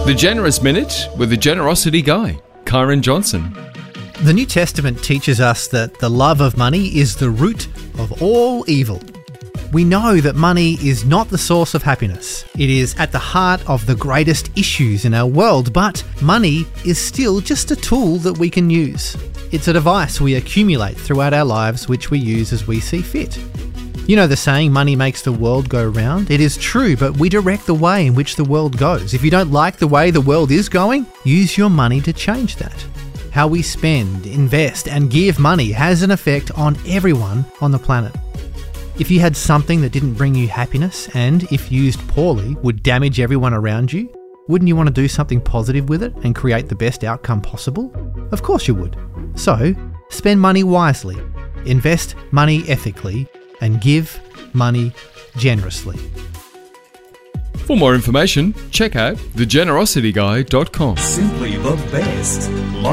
The Generous Minute with the Generosity Guy, Kyron Johnson. The New Testament teaches us that the love of money is the root of all evil. We know that money is not the source of happiness. It is at the heart of the greatest issues in our world, but money is still just a tool that we can use. It's a device we accumulate throughout our lives which we use as we see fit. You know the saying, money makes the world go round? It is true, but we direct the way in which the world goes. If you don't like the way the world is going, use your money to change that. How we spend, invest and give money has an effect on everyone on the planet. If you had something that didn't bring you happiness and, if used poorly, would damage everyone around you, wouldn't you want to do something positive with it and create the best outcome possible? Of course you would. So, spend money wisely, invest money ethically, and give money generously. For more information, check out thegenerosityguy.com. Simply the best.